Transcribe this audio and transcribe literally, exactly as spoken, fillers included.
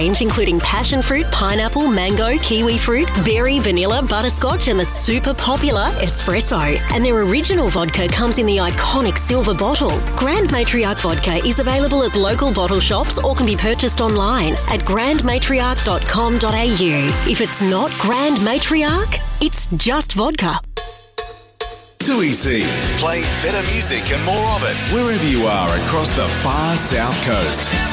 range including passion fruit, pineapple, mango, kiwi fruit, berry, vanilla, butterscotch and the super popular espresso. And their original vodka comes in the iconic silver bottle. Grand Matriarch Vodka is available at local bottle shops or can be purchased online at grand matriarch dot com dot a u. If it's not Grand Matriarch, it's just vodka. two E C. Play better music and more of it wherever you are across the far south coast.